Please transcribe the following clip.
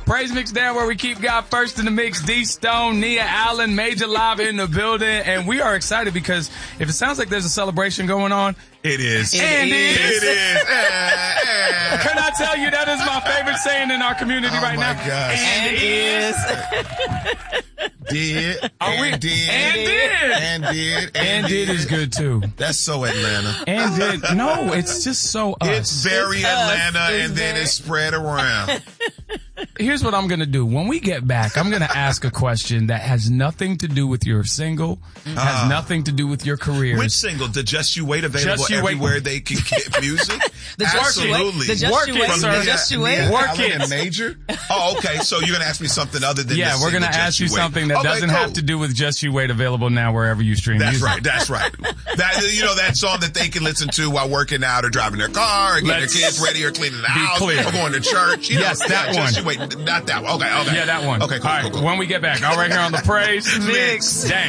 Praise Mix Down, where we keep God first in the mix. D Stone, Nia Allen, Major Live in the building. And we are excited because if it sounds like there's a celebration going on, it is. And it is. Can I tell you that is my favorite saying in our community right now? Oh my gosh. And is. Did. And did. And did is good too. That's so Atlanta. And did. No, it's just so us. It's very Atlanta and then it's spread around. Here's what I'm going to do. When we get back, I'm going to ask a question that has nothing to do with your single, has nothing to do with your career. Which single? The Just You Wait available everywhere they can get music? Absolutely. The Just You Wait. The Just You Wait. Work it. Major? Oh, okay. So you're going to ask me something other than we're going to ask you something that doesn't have to do with Just You Wait, available now wherever you stream music. That's right. That song that they can listen to while working out or driving their car or getting their kids ready or cleaning the house or going to church. Yes, that one. Just You Wait. Not that one. Okay. Yeah, that one. Okay, cool. All right, when we get back, all right here on the Praise Mix Down.